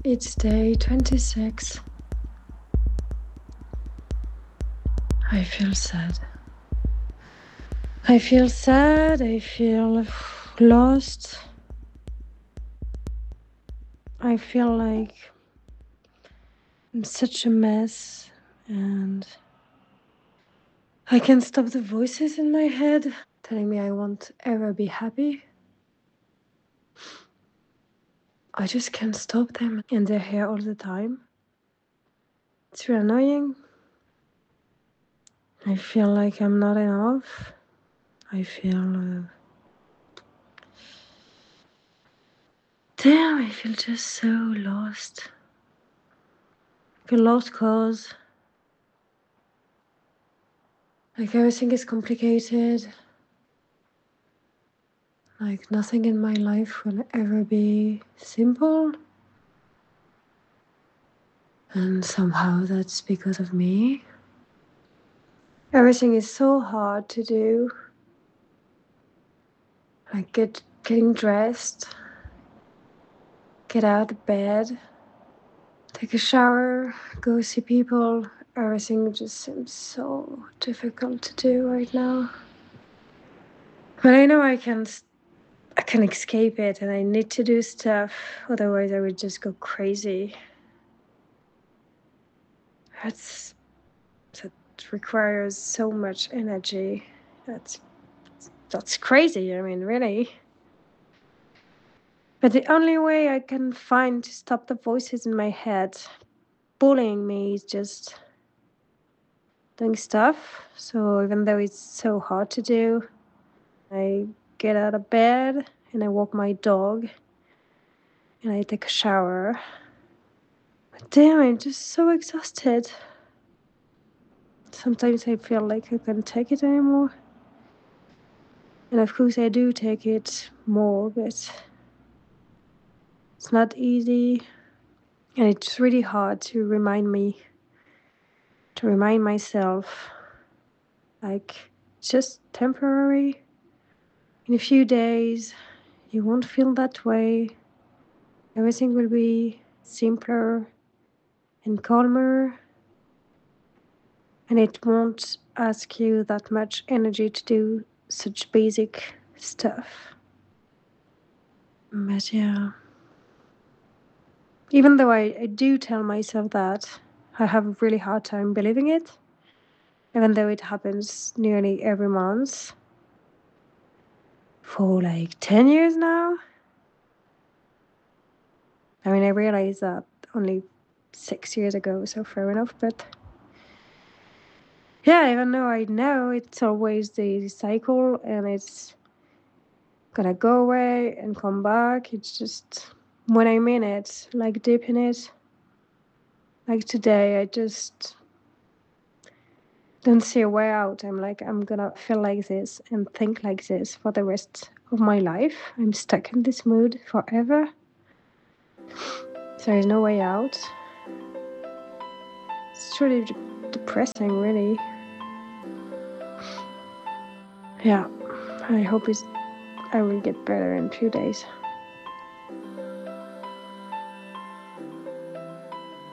It's day 26. I feel sad. I feel sad. I feel lost. I feel like I'm such a mess, and I can't stop the voices in my head telling me I won't ever be happy. I just can't stop them, and they're here all the time. It's really annoying. I feel like I'm not enough. I feel damn, I feel just so lost. I feel lost cause like everything is complicated. Like nothing in my life will ever be simple. And somehow that's because of me. Everything is so hard to do. Like getting dressed, get out of bed, take a shower, go see people. Everything just seems so difficult to do right now. But I know I can escape it, and I need to do stuff. Otherwise, I would just go crazy. That requires so much energy. That's crazy. I mean, really. But the only way I can find to stop the voices in my head bullying me is just doing stuff. So even though it's so hard to do, I get out of bed and I walk my dog and I take a shower. But damn, I'm just so exhausted. Sometimes I feel like I can't take it anymore. And of course I do take it more, but it's not easy. And it's really hard to remind myself, like, it's just temporary. In a few days, you won't feel that way. Everything will be simpler and calmer. And it won't ask you that much energy to do such basic stuff. But yeah. Even though I do tell myself that, I have a really hard time believing it. Even though it happens nearly every month. For like 10 years now. I mean, I realized that only 6 years ago, so fair enough. But yeah, even though I know it's always the cycle and it's gonna go away and come back, it's just when I'm in it, like deep in it, like today, I just don't see a way out. I'm like, I'm gonna feel like this and think like this for the rest of my life. I'm stuck in this mood forever. There is no way out. It's really depressing, really. Yeah, I hope I will get better in a few days.